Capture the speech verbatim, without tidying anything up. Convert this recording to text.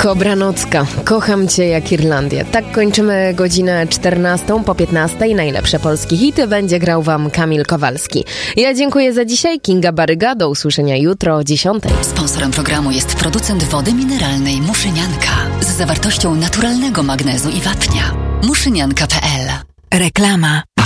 Kobranocka. Kocham Cię jak Irlandię. Tak kończymy godzinę czternastą po piętnastej. Najlepsze polskie hity będzie grał Wam Kamil Kowalski. Ja dziękuję za dzisiaj. Kinga Baryga. Do usłyszenia jutro o dziesiątej. Sponsorem programu jest producent wody mineralnej Muszynianka z zawartością naturalnego magnezu i wapnia. muszynianka kropka p l. Reklama.